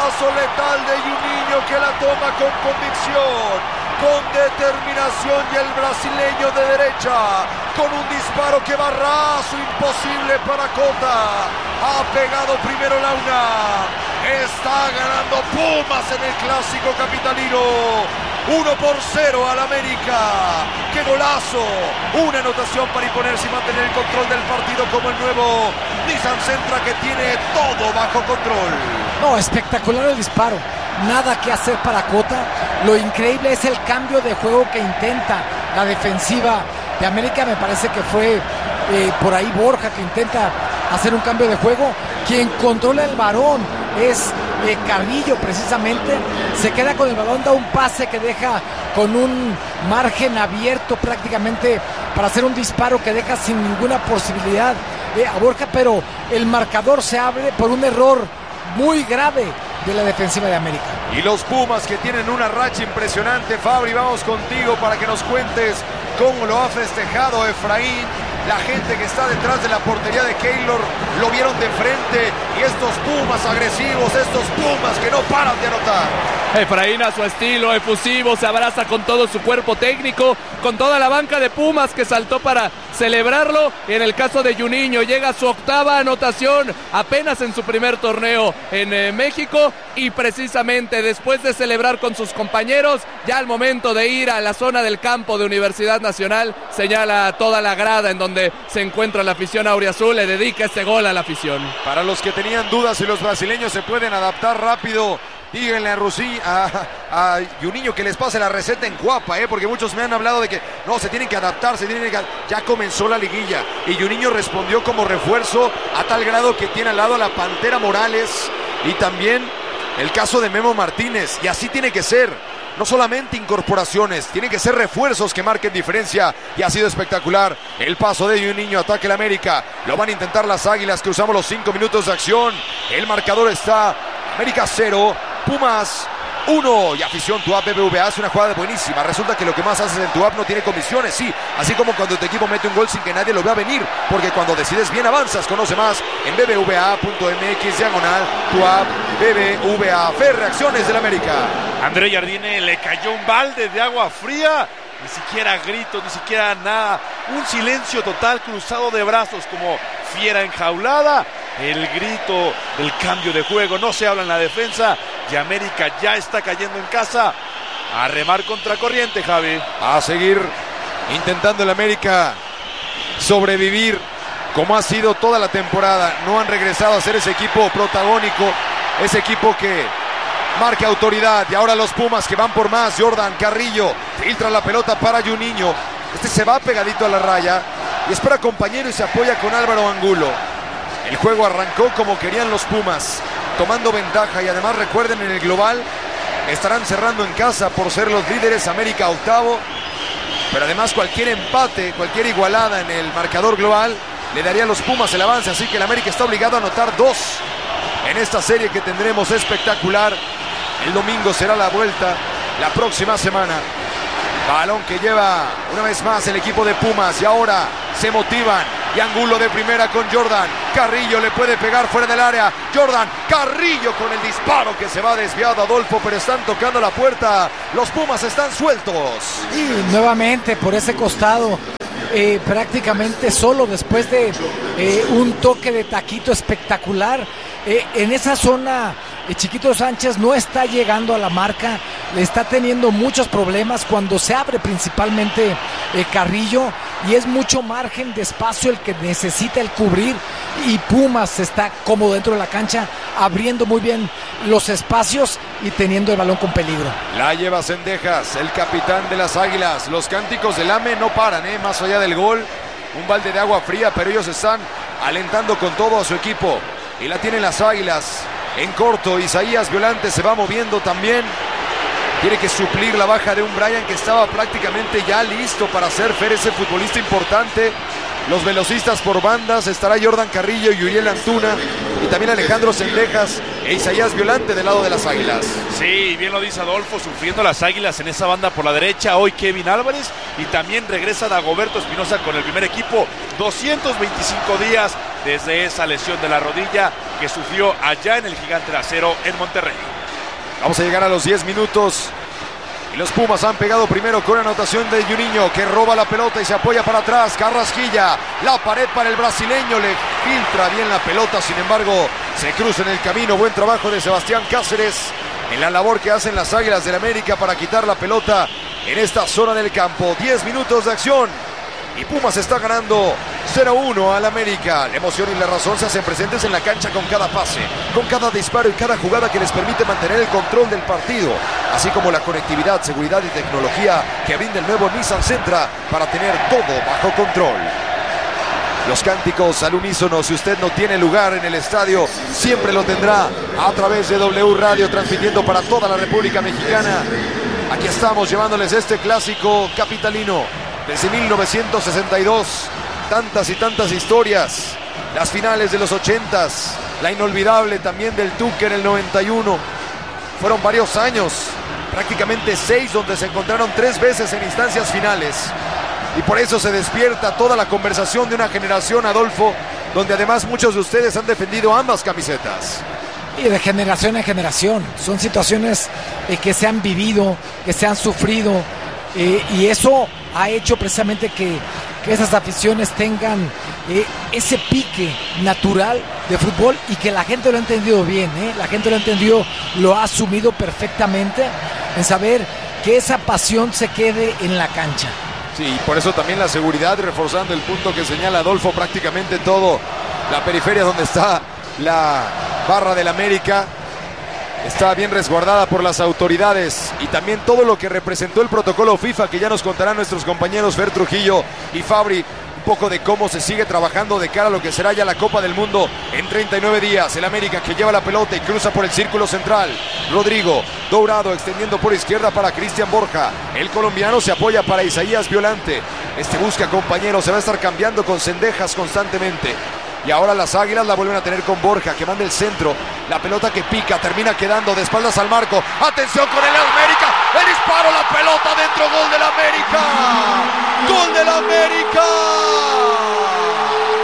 cabezazo letal de Juninho que la toma con convicción, con determinación, y el brasileño de derecha con un disparo que va raso, imposible para Cota. Ha pegado primero Launa. Está ganando Pumas en el clásico capitalino. 1-0 al América. ¡Qué golazo! Una anotación para imponerse y mantener el control del partido, como el nuevo Nissan Sentra, que tiene todo bajo control. No, espectacular el disparo. Nada que hacer para Cota. Lo increíble es el cambio de juego que intenta la defensiva de América. Me parece que fue por ahí Borja, que intenta hacer un cambio de juego. Quien controla el balón es Carrillo, precisamente. Se queda con el balón, da un pase que deja con un margen abierto prácticamente para hacer un disparo que deja sin ninguna posibilidad a Borja, pero el marcador se abre por un error muy grave de la defensiva de América. Y los Pumas, que tienen una racha impresionante. Fabri, vamos contigo para que nos cuentes cómo lo ha festejado Efraín. La gente que está detrás de la portería de Keylor lo vieron de frente, y estos Pumas agresivos, estos Pumas que no paran de anotar. Efraín, a su estilo efusivo, se abraza con todo su cuerpo técnico, con toda la banca de Pumas que saltó para celebrarlo. En el caso de Juninho, llega a su octava anotación apenas en su primer torneo en México, y precisamente después de celebrar con sus compañeros, ya al momento de ir a la zona del campo de Universidad Nacional, señala a toda la grada en donde se encuentra la afición auriazul, le dedica ese gol a la afición. Para los que tenían dudas si los brasileños se pueden adaptar rápido, díganle a Juninho que les pase la receta en Cuapa, porque muchos me han hablado de que no, se tienen que adaptar, ya comenzó la liguilla, y Juninho respondió como refuerzo a tal grado que tiene al lado a la Pantera Morales y también el caso de Memo Martínez, y así tiene que ser. No solamente incorporaciones, tienen que ser refuerzos que marquen diferencia, y ha sido espectacular el paso de Juninho. Ataque el América, lo van a intentar las Águilas, cruzamos los 5 minutos de acción. El marcador está América 0, Pumas 1, y afición TUAP BBVA hace una jugada buenísima. Resulta que lo que más haces en TUAP no tiene comisiones, sí, así como cuando tu equipo mete un gol sin que nadie lo vea venir, porque cuando decides bien avanzas. Conoce más en bbva.mx/TUAP BBVA. Fer, reacciones del América. André Jardine le cayó un balde de agua fría, ni siquiera gritos, ni siquiera nada, un silencio total, cruzado de brazos como fiera enjaulada. El grito del cambio de juego, no se habla en la defensa, y América ya está cayendo en casa. A remar contra corriente, Javi. A seguir intentando el América sobrevivir como ha sido toda la temporada. No han regresado a ser ese equipo protagónico, ese equipo que marca autoridad. Y ahora los Pumas que van por más. Jordan Carrillo filtra la pelota para Juninho. Este se va pegadito a la raya y espera compañero y se apoya con Álvaro Angulo. El juego arrancó como querían los Pumas, tomando ventaja, y además recuerden, en el global estarán cerrando en casa por ser los líderes. América octavo, pero además cualquier empate, cualquier igualada en el marcador global le daría a los Pumas el avance, así que el América está obligado a anotar 2 en esta serie que tendremos espectacular. El domingo será la vuelta, la próxima semana. Balón que lleva una vez más el equipo de Pumas, y ahora se motivan. Y Angulo de primera con Jordan. Carrillo le puede pegar fuera del área. Jordan Carrillo con el disparo que se va desviado, Adolfo, pero están tocando la puerta. Los Pumas están sueltos. Y nuevamente por ese costado, prácticamente solo, después de un toque de taquito espectacular. En esa zona, Chiquito Sánchez no está llegando a la marca, le está teniendo muchos problemas cuando se abre principalmente Carrillo, y es mucho margen de espacio el que necesita el cubrir, y Pumas está cómodo dentro de la cancha, abriendo muy bien los espacios y teniendo el balón con peligro. La lleva Cendejas, el capitán de las Águilas. Los cánticos del AME no paran, más allá del gol. Un balde de agua fría, pero ellos están alentando con todo a su equipo. Y la tienen las Águilas en corto. Isaías Violante se va moviendo también. Tiene que suplir la baja de un Brian que estaba prácticamente ya listo para ser ese futbolista importante. Los velocistas por bandas, estará Jordan Carrillo y Uriel Antuna, y también Alejandro Cendejas e Isaías Violante del lado de las Águilas. Sí, bien lo dice Adolfo, sufriendo las Águilas en esa banda por la derecha. Hoy Kevin Álvarez, y también regresa Dagoberto Espinosa con el primer equipo. 225 días desde esa lesión de la rodilla que sufrió allá en el Gigante de Acero en Monterrey. Vamos a llegar a los 10 minutos. Y los Pumas han pegado primero con anotación de Juninho, que roba la pelota y se apoya para atrás. Carrasquilla, la pared para el brasileño, le filtra bien la pelota, sin embargo se cruza en el camino. Buen trabajo de Sebastián Cáceres en la labor que hacen las Águilas del América para quitar la pelota en esta zona del campo. 10 minutos de acción y Pumas está ganando 0-1 al América. La emoción y la razón se hacen presentes en la cancha con cada pase, con cada disparo y cada jugada que les permite mantener el control del partido, así como la conectividad, seguridad y tecnología que brinda el nuevo Nissan Sentra para tener todo bajo control. Los cánticos al unísono, si usted no tiene lugar en el estadio, siempre lo tendrá a través de W Radio, transmitiendo para toda la República Mexicana. Aquí estamos llevándoles este clásico capitalino desde 1962. Tantas y tantas historias, las finales de los 80s, la inolvidable también del Tuca en el 91. Fueron varios años, prácticamente 6, donde se encontraron 3 veces en instancias finales. Y por eso se despierta toda la conversación de una generación, Adolfo, donde además muchos de ustedes han defendido ambas camisetas. Y de generación en generación, son situaciones que se han vivido, que se han sufrido, y eso ha hecho precisamente que esas aficiones tengan ese pique natural de fútbol y que la gente lo ha entendido bien, la gente lo ha entendido, lo ha asumido perfectamente en saber que esa pasión se quede en la cancha. Sí, por eso también la seguridad, reforzando el punto que señala Adolfo, prácticamente todo la periferia donde está la barra del América está bien resguardada por las autoridades, y también todo lo que representó el protocolo FIFA, que ya nos contarán nuestros compañeros Fer Trujillo y Fabri, un poco de cómo se sigue trabajando de cara a lo que será ya la Copa del Mundo en 39 días. El América que lleva la pelota y cruza por el círculo central. Rodrigo Dourado extendiendo por izquierda para Cristian Borja. El colombiano se apoya para Isaías Violante. Este busca compañero, se va a estar cambiando con Cendejas constantemente. Y ahora las Águilas la vuelven a tener con Borja, que manda el centro. La pelota que pica, termina quedando de espaldas al marco. ¡Atención con el América! ¡El disparo, la pelota dentro! ¡Gol del América! ¡Gol del América!